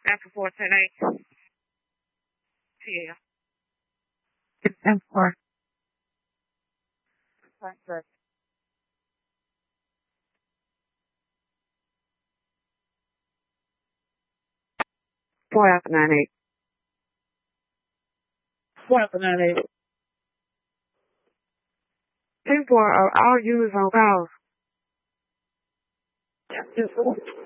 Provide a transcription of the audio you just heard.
After 410-8. Yeah. It's M4. Thanks, sir. 4 after 98. 4 after 98. 10-4, all units on calls.